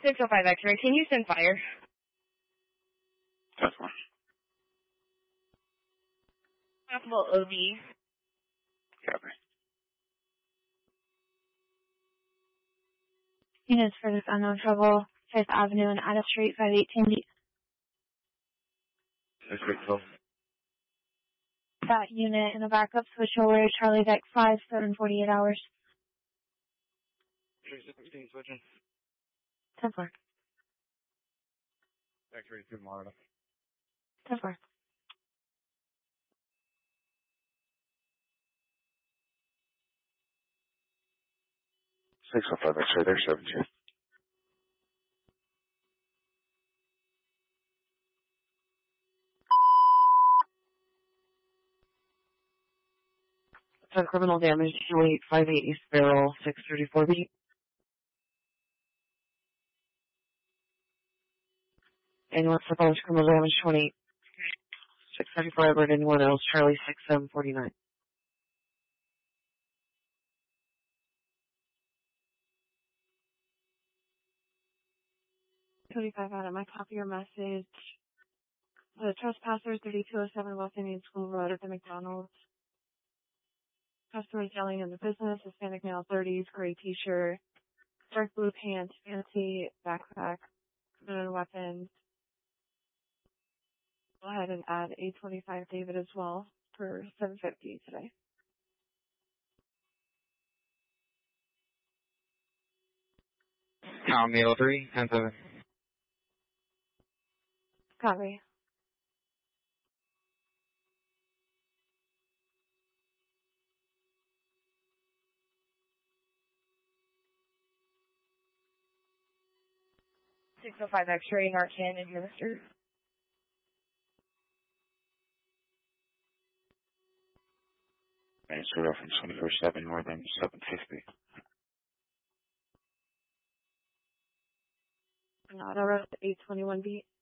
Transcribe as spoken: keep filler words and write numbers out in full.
six oh five X-ray, can you send fire? That's one. Possible O V. Copy. Units for this unknown trouble, fifth Avenue and Ada Street, five eighteen B. six eight twelve. That unit in a backup switch over to Charlie Deck five, seven forty-eight hours. seventeen switching. ten four. X-ray two Florida. ten four. six oh five X-ray, there's seventeen. ten criminal damage, two eight five eight East Barrel, six thirty-four B. Anyone supposed criminal damage, twenty-eight. six thirty-four Edward, anyone else, Charlie six seven forty-nine. twenty-five out of my copy your message. The trespasser, thirty-two oh seven West Indian School Road at the McDonald's. Customers yelling in the business, Hispanic male, thirties, gray t-shirt, dark blue pants, fancy backpack, and weapons. Go ahead and add eight twenty-five David as well for seven fifty today. Tommy oh three, ten seven. Copy. six oh five X-ray, Narcan administered. Answer reference twenty-four seven, Northern seven fifty. Not arrest eight twenty-one B.